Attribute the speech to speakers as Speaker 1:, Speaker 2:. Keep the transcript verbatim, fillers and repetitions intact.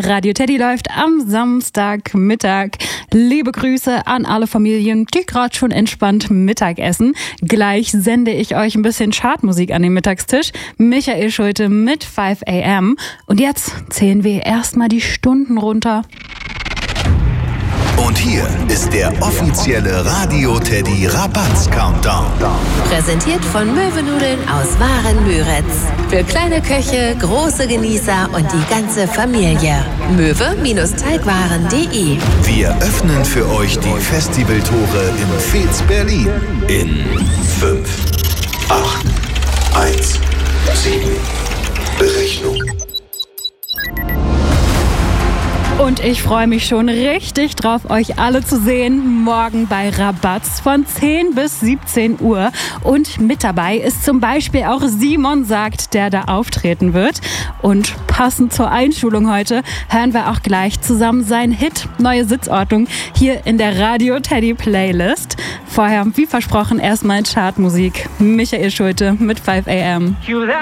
Speaker 1: Radio Teddy läuft am Samstagmittag. Liebe Grüße an alle Familien, die gerade schon entspannt Mittag essen. Gleich sende ich euch ein bisschen Chartmusik an den Mittagstisch. Michael Schulte mit five a m. Und jetzt zählen wir erstmal die Stunden runter.
Speaker 2: Und hier ist der offizielle Radio Teddy Rabatz Countdown.
Speaker 3: Präsentiert von Möwenudeln aus Waren-Müritz. Für kleine Köche, große Genießer und die ganze Familie. möwe Teigwaren punkt de.
Speaker 2: Wir öffnen für euch die Festivaltore im Fez Berlin. In fünf, acht, eins, sieben. Berechnung.
Speaker 1: Und ich freue mich schon richtig drauf, euch alle zu sehen, morgen bei Rabatz von zehn bis siebzehn Uhr. Und mit dabei ist zum Beispiel auch Simon Sagt, der da auftreten wird. Und passend zur Einschulung heute hören wir auch gleich zusammen seinen Hit Neue Sitzordnung hier in der Radio Teddy Playlist. Vorher, wie versprochen, erstmal Chartmusik. Michael Schulte mit five a m.